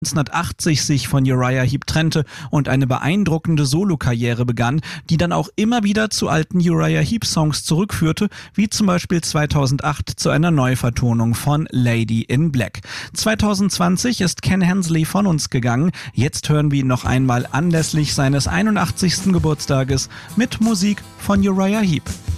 1980 sich von Uriah Heep trennte und eine beeindruckende Solokarriere begann, die dann auch immer wieder zu alten Uriah Heep Songs zurückführte, wie zum Beispiel 2008 zu einer Neuvertonung von Lady in Black. 2020 ist Ken Hensley von uns gegangen. Jetzt hören wir ihn noch einmal anlässlich seines 81. Geburtstages mit Musik von Uriah Heep.